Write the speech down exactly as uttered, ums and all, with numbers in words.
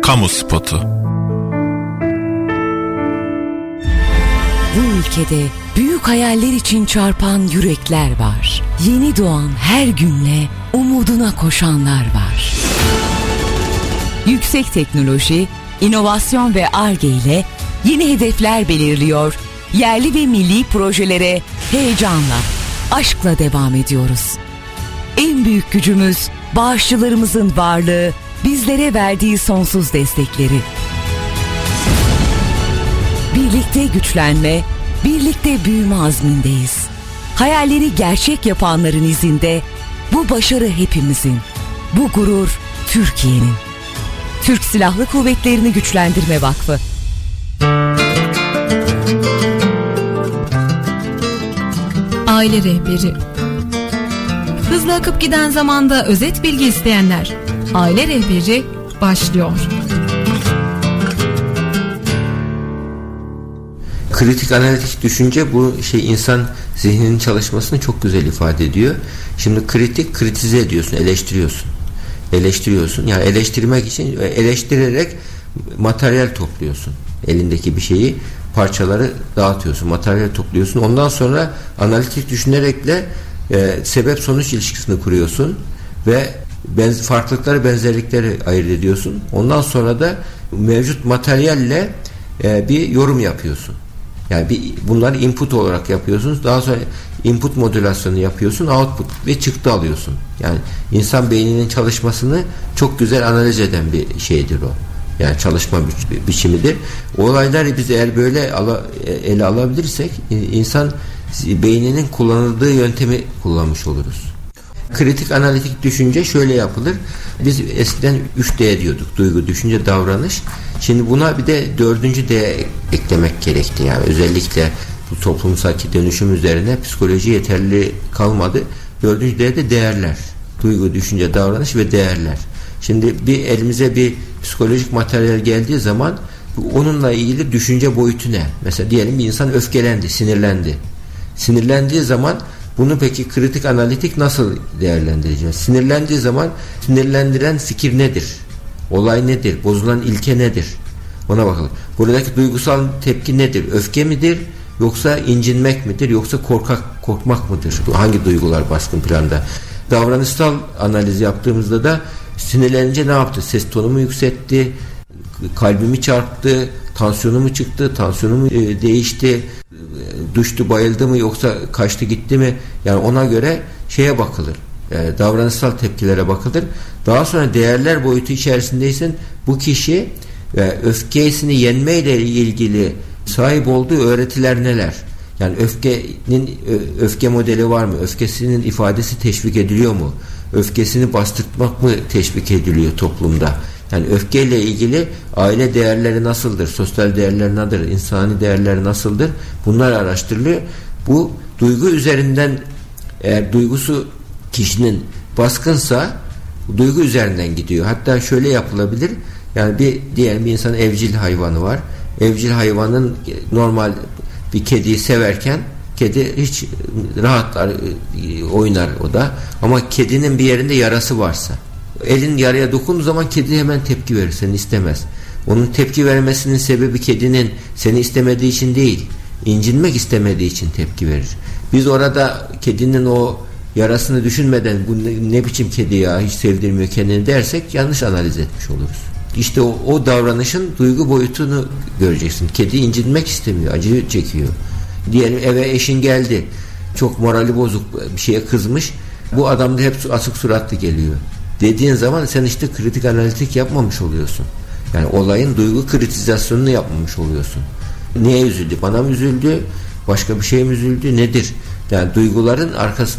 Kamu spotu. Bu ülkede büyük hayaller için çarpan yürekler var. Yeni doğan her günle umuduna koşanlar var. Yüksek teknoloji, inovasyon ve Ar-Ge ile yeni hedefler belirliyor. Yerli ve milli projelere heyecanla, aşkla devam ediyoruz. En büyük gücümüz bağışçılarımızın varlığı, bizlere verdiği sonsuz destekleri. Birlikte güçlenme, birlikte büyüme azmindeyiz. Hayalleri gerçek yapanların izinde bu başarı hepimizin. Bu gurur Türkiye'nin. Türk Silahlı Kuvvetleri'ni Güçlendirme Vakfı. Aile rehberi. Hızlı akıp giden zamanda özet bilgi isteyenler. Aile rehberi başlıyor. Kritik analitik düşünce bu şey insan zihninin çalışmasını çok güzel ifade ediyor. Şimdi kritik kritize ediyorsun, eleştiriyorsun. Eleştiriyorsun. Yani eleştirmek için eleştirerek materyal topluyorsun. Elindeki bir şeyi, parçaları dağıtıyorsun, materyal topluyorsun. Ondan sonra analitik düşünerekle e, sebep sonuç ilişkisini kuruyorsun ve benz, farklılıkları, benzerlikleri ayırt ediyorsun. Ondan sonra da mevcut materyalle e, bir yorum yapıyorsun. Yani bir, bunları input olarak yapıyorsunuz. Daha sonra input modülasyonu yapıyorsun, output ve çıktı alıyorsun. Yani insan beyninin çalışmasını çok güzel analiz eden bir şeydir o. Yani çalışma bi- biçimidir. O olayları biz eğer böyle ala, ele alabilirsek insan beyninin kullanıldığı yöntemi kullanmış oluruz. Kritik analitik düşünce şöyle yapılır. Biz eskiden üç D diyorduk. Duygu, düşünce, davranış. Şimdi buna bir de dördüncü D eklemek gerekti. Yani özellikle bu toplumsal dönüşüm üzerine psikoloji yeterli kalmadı. Dördüncü D de değerler. Duygu, düşünce, davranış ve değerler. Şimdi bir elimize bir psikolojik materyal geldiği zaman onunla ilgili düşünce boyutu ne? Mesela diyelim bir insan öfkelendi, sinirlendi. Sinirlendiği zaman bunu peki kritik analitik nasıl değerlendireceğiz? Sinirlendiği zaman sinirlendiren fikir nedir? Olay nedir? Bozulan ilke nedir? Ona bakalım. Buradaki duygusal tepki nedir? Öfke midir? Yoksa incinmek midir? Yoksa korkak korkmak mıdır? Hangi duygular baskın planda? Davranışsal analiz yaptığımızda da sinirlenince ne yaptı? Ses tonumu yükseltti, kalbimi çarptı, tansiyonumu çıktı, tansiyonumu e, değişti, e, düştü, bayıldı mı yoksa kaçtı gitti mi? Yani ona göre şeye bakılır. E, davranışsal tepkilere bakılır. Daha sonra değerler boyutu içerisindeysen bu kişi e, öfkesini yenmeyle ilgili sahip olduğu öğretiler neler? Yani öfkenin öfke modeli var mı? Öfkesinin ifadesi teşvik ediliyor mu? Öfkesini bastırtmak mı teşvik ediliyor toplumda? Yani öfkeyle ilgili aile değerleri nasıldır? Sosyal değerler nedir? İnsani değerler nasıldır? Bunlar araştırılıyor. Bu duygu üzerinden, eğer duygusu kişinin baskınsa duygu üzerinden gidiyor. Hatta şöyle yapılabilir. Yani bir diyelim bir insan evcil hayvanı var. Evcil hayvanın normal bir kediyi severken kedi hiç rahatlar, oynar o da. Ama kedinin bir yerinde yarası varsa, elin yaraya dokunduğu zaman kedi hemen tepki verir, seni istemez. Onun tepki vermesinin sebebi kedinin seni istemediği için değil, incinmek istemediği için tepki verir. Biz orada kedinin o yarasını düşünmeden bu ne, ne biçim kedi ya, hiç sevdirmiyor kendini dersek yanlış analiz etmiş oluruz. İşte o, o davranışın duygu boyutunu göreceksin. Kedi incinmek istemiyor, acı çekiyor. Diyelim eve eşin geldi, çok morali bozuk, bir şeye kızmış, bu adam da hep asık suratlı geliyor dediğin zaman sen işte kritik analitik yapmamış oluyorsun. Yani olayın duygu kritizasyonunu yapmamış oluyorsun. Niye üzüldü? Bana mı üzüldü? Başka bir şey mi üzüldü? Nedir? Yani duyguların arkasında